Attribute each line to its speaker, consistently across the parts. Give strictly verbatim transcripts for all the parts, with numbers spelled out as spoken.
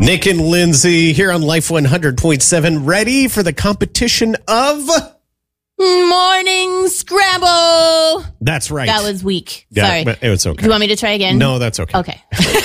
Speaker 1: Nick and Lindsay here on Life one hundred point seven, ready for the competition of
Speaker 2: Morning Scramble.
Speaker 1: That's right.
Speaker 2: That was weak.
Speaker 1: Yeah,
Speaker 2: Sorry.
Speaker 1: but it was okay.
Speaker 2: Do you want me to try again?
Speaker 1: No, that's okay.
Speaker 2: Okay.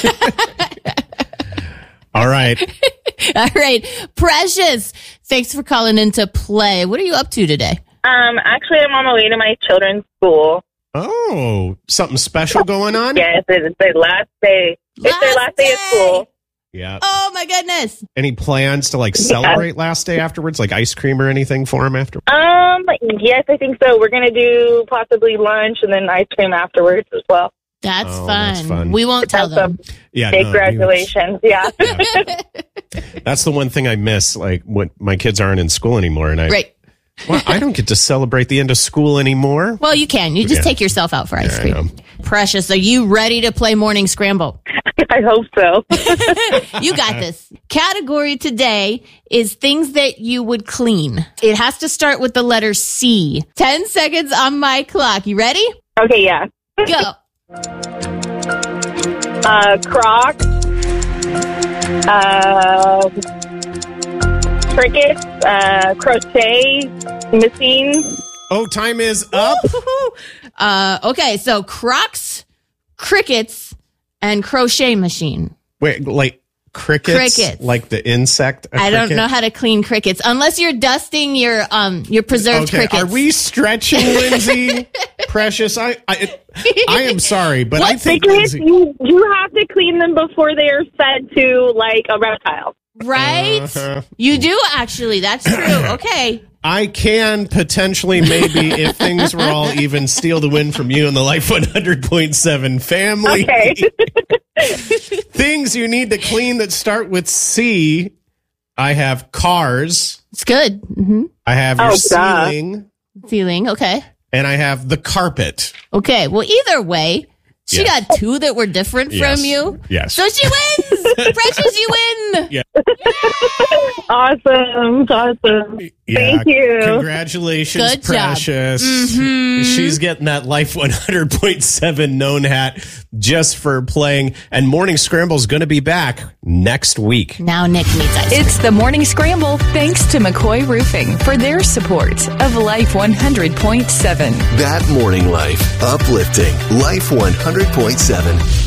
Speaker 1: All right.
Speaker 2: All right. Precious, thanks for calling in to play. What are you up to today?
Speaker 3: Um, actually, I'm on my way to my children's school.
Speaker 1: Oh, something special going on?
Speaker 3: Yes, it's their last day.
Speaker 2: Last
Speaker 3: it's their last day.
Speaker 2: day
Speaker 3: of school.
Speaker 1: Yeah.
Speaker 2: Oh, my goodness.
Speaker 1: Any plans to like celebrate last day afterwards, like ice cream or anything for them after?
Speaker 3: Um, yes, I think so. We're going to do possibly lunch and then ice cream afterwards as well.
Speaker 2: That's,
Speaker 1: Oh,
Speaker 2: fun.
Speaker 1: that's fun.
Speaker 2: We won't tell
Speaker 3: That's
Speaker 2: them.
Speaker 3: a
Speaker 1: Yeah.
Speaker 3: big
Speaker 1: no,
Speaker 3: graduation. Yeah.
Speaker 1: yeah. That's the one thing I miss. Like when my kids aren't in school anymore, and I,
Speaker 2: Right.
Speaker 1: well, I don't get to celebrate the end of school anymore.
Speaker 2: Well, you can. You just
Speaker 1: Yeah.
Speaker 2: take yourself out for ice
Speaker 1: Yeah, I
Speaker 2: cream.
Speaker 1: know.
Speaker 2: Precious, are you ready to play Morning Scramble?
Speaker 3: I hope so.
Speaker 2: You got this. Category today is things that you would clean. It has to start with the letter C. Ten seconds on my clock. You ready?
Speaker 3: Okay, yeah.
Speaker 2: Go.
Speaker 3: Uh, Crocs. Uh, crickets. Uh, crochet machines.
Speaker 1: Oh, time is up.
Speaker 2: Uh, okay, so Crocs, crickets, and crochet machine.
Speaker 1: Wait, like crickets?
Speaker 2: Crickets.
Speaker 1: Like the insect? a
Speaker 2: I don't
Speaker 1: cricket?
Speaker 2: know how to clean crickets unless you're dusting your um your preserved
Speaker 1: Okay,
Speaker 2: crickets.
Speaker 1: are we stretching, Lindsay? Precious, I, I, I am sorry, but I think
Speaker 3: Because
Speaker 1: Lindsay,
Speaker 3: you, you have to clean them before they are fed to, like, a reptile.
Speaker 2: Right?
Speaker 1: Uh-huh.
Speaker 2: You do actually. That's true. Okay.
Speaker 1: I can potentially, maybe, if things were all even, steal the win from you and the Life one hundred point seven family.
Speaker 3: Okay.
Speaker 1: Things you need to clean that start with C. I have cars.
Speaker 2: It's good. Mm-hmm.
Speaker 1: I have your
Speaker 3: Oh, duh.
Speaker 1: ceiling.
Speaker 2: Ceiling. Okay.
Speaker 1: And I have the carpet.
Speaker 2: Okay. Well, either way, she
Speaker 1: Yes.
Speaker 2: got two that were different
Speaker 1: Yes.
Speaker 2: from you.
Speaker 1: Yes.
Speaker 2: So she wins. Precious, you win.
Speaker 1: Yeah.
Speaker 3: Awesome. Awesome.
Speaker 1: Yeah,
Speaker 3: Thank you.
Speaker 1: Congratulations,
Speaker 2: Good job.
Speaker 1: Precious.
Speaker 2: Mhm.
Speaker 1: She's getting that Life one hundred point seven known hat just for playing. And Morning Scramble's going to be back next week.
Speaker 2: Now Nick needs ice cream.
Speaker 4: It's the Morning Scramble, thanks to McCoy Roofing for their support of Life one hundred point seven.
Speaker 5: That morning life. Uplifting. Life one hundred point seven.